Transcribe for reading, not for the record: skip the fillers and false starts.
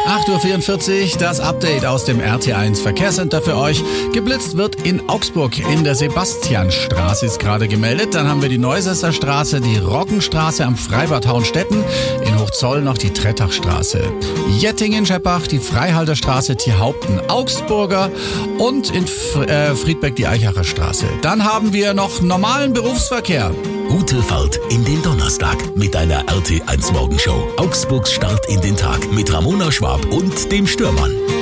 8:44 Uhr, das Update aus dem RT1 Verkehrscenter für euch. Geblitzt wird in Augsburg. In der Sebastianstraße ist gerade gemeldet. Dann haben wir die Neusesser Straße, die Roggenstraße am Freibad Hauenstetten. In Hochzoll noch die Trettachstraße. Jettingen-Scheppach, die Freihalterstraße, Tierhaupten, Augsburger und in Friedberg die Eichacher Straße. Dann haben wir noch normalen Berufsverkehr. Gute Fahrt in den Donnerstag mit einer RT1 Morgenshow. Augsburgs Start in den Tag mit Ramona Schwab und dem Stürmann.